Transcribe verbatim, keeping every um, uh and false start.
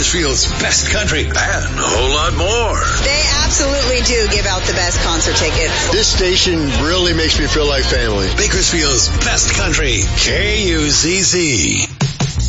Bakersfield's best country, and a whole lot more. They absolutely do give out the best concert tickets. This station really makes me feel like family. Bakersfield's best country, K U Z Z.